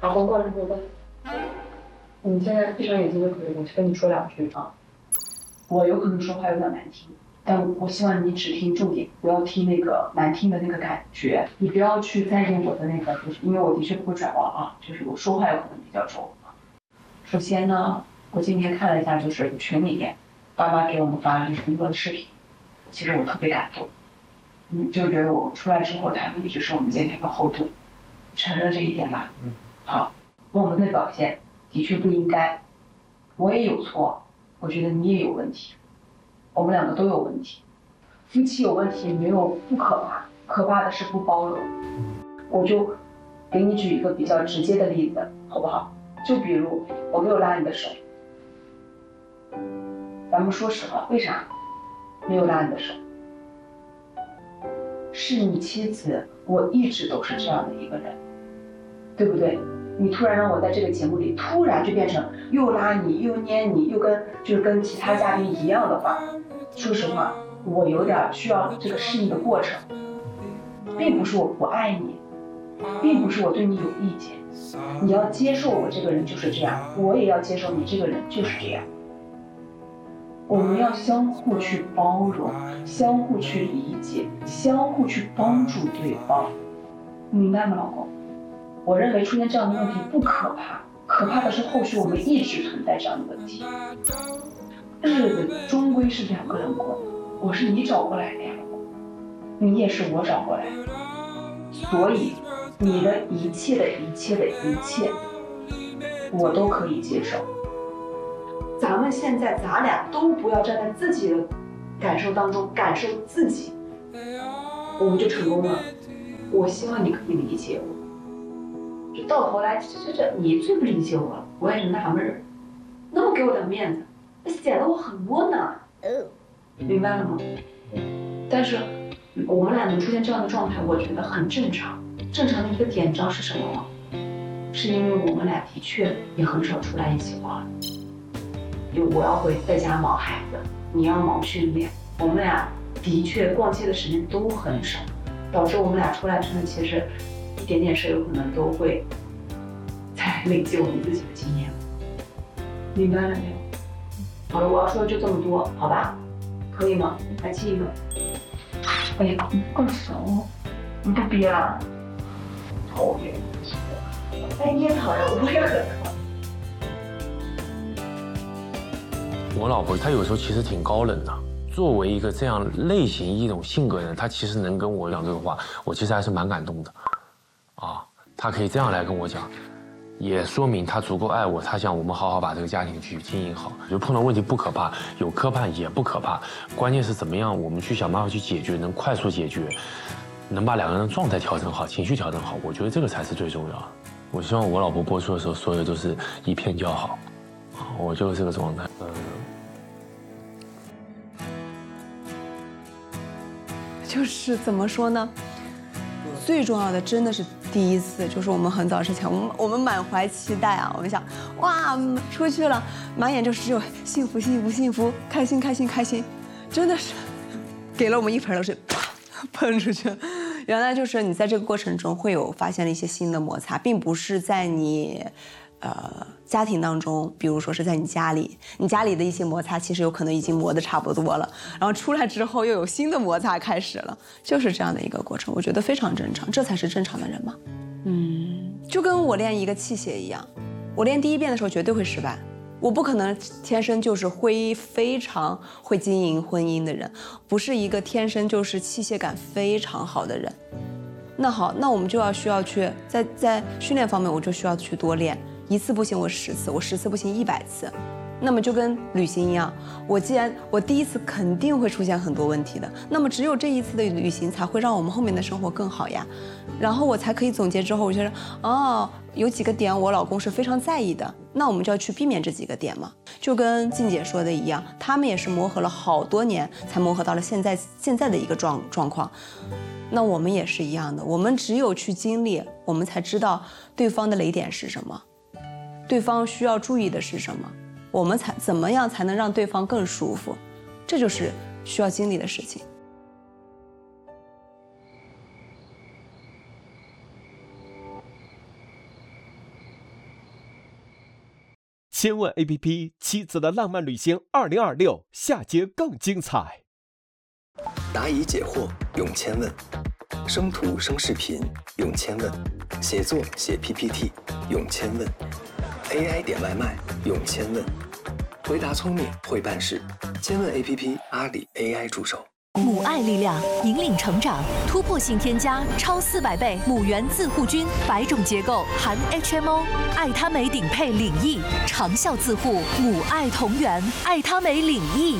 老公过来说吧，你现在闭上眼睛就可以，我跟你说两句啊。我有可能说话有点难听，但我希望你只听重点，不要听那个难听的那个感觉，你不要去在意我的那个，就是因为我的确不会转弯啊，就是我说话有可能比较重。首先呢，我今天看了一下，就是群里面爸妈给我们发的就是很多的视频，其实我特别感动。就觉得我出来之后，他们一直是我们坚强的后盾，承认这一点吧。好，我们的表现的确不应该，我也有错，我觉得你也有问题，我们两个都有问题。夫妻有问题没有不可怕，可怕的是不包容。我就给你举一个比较直接的例子，好不好？就比如我没有拉你的手，咱们说实话，为啥没有拉你的手？是你妻子，我一直都是这样的一个人，对不对？你突然让我在这个节目里突然就变成又拉你又捏你又跟其他嘉宾一样的话，说实话，我有点需要这个适应的过程，并不是我不爱你，并不是我对你有意见，你要接受我这个人就是这样，我也要接受你这个人就是这样。我们要相互去包容，相互去理解，相互去帮助对方，明白吗，老公？我认为出现这样的问题不可怕，可怕的是后续我们一直存在这样的问题。日子终归是两个人过，我是你找过来的呀，你也是我找过来的，所以你的一切的一切的一切，我都可以接受。咱们现在咱俩都不要站在自己的感受当中感受自己，我们就成功了。我希望你可以理解我。这到头来，你最不理解我了，我也是纳闷儿，那么给我点面子，显得我很窝囊，明白了吗？但是我们俩能出现这样的状态，我觉得很正常。正常的一个点，你知道是什么吗？是因为我们俩的确也很少出来一起玩。我要回在家忙孩子，你要忙训练，我们俩的确逛街的时间都很少，导致我们俩出来真的其实一点点事有可能都会在累积我们自己的经验。明白了没有？好了，我要说的就这么多，好吧？可以吗？来亲一个。哎呀，更熟，你不憋了？讨厌。哎，你也讨厌，我也很讨厌。 我老婆她有时候其实挺高冷的，作为一个这样类型一种性格的人，她其实能跟我讲这个话，我其实还是蛮感动的。啊，她可以这样来跟我讲，也说明她足够爱我，她想我们好好把这个家庭去经营好。就碰到问题不可怕，有磕绊也不可怕，关键是怎么样我们去想办法去解决，能快速解决，能把两个人的状态调整好，情绪调整好，我觉得这个才是最重要的。我希望我老婆播出的时候，所有都是一片叫好，我就是这个状态。 就是怎么说呢？最重要的真的是第一次，就是我们很早之前，我们满怀期待啊，我们想，哇，出去了，满眼就是只有幸福、幸福、幸福，开心、开心、开心，真的是给了我们一盆冷水，啪喷出去。原来就是你在这个过程中会有发现了一些新的摩擦，并不是在你。家庭当中，比如说是在你家里的一些摩擦，其实有可能已经磨得差不多了，然后出来之后又有新的摩擦开始了，就是这样的一个过程，我觉得非常正常，这才是正常的人嘛。就跟我练一个器械一样，我练第一遍的时候绝对会失败，我不可能天生就是非常会经营婚姻的人，不是一个天生就是器械感非常好的人。那好，那我们就需要去在训练方面，我就需要去多练。1次不行，我10次；我10次不行，100次。那么就跟旅行一样，既然我第一次肯定会出现很多问题的，那么只有这一次的旅行才会让我们后面的生活更好呀。然后我才可以总结之后，我觉得哦，有几个点我老公是非常在意的，那我们就要去避免这几个点嘛。就跟静姐说的一样，他们也是磨合了好多年，才磨合到了现在的一个状况。那我们也是一样的，我们只有去经历，我们才知道对方的雷点是什么，对方需要注意的是什么，我们怎么样才能让对方更舒服，这就是需要经历的事情。 千问 APP 妻子的浪漫旅行2026下节更精彩。 答疑解惑用千问，生图生视频用千问，写作写 PPT 用千问 ，AI 点外卖用千问，回答聪明会办事，千问 APP 阿里 AI 助手。 母爱力量引领成长，突破性添加超400倍母源自护菌，100种结构含 HMO， 爱他美顶配领益，长效自护，母爱同源，爱他美领益。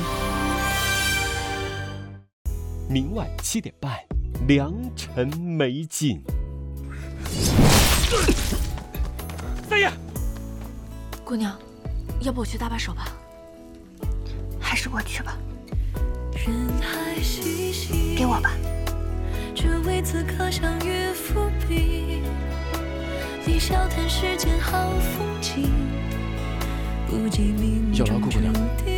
明晚7点半，良辰美景。 三爷， 姑娘，要不我去搭把手吧？还是我去吧。给我吧。只为此刻相遇伏笔，你笑谈世间好风景，不及明有劳顾姑娘。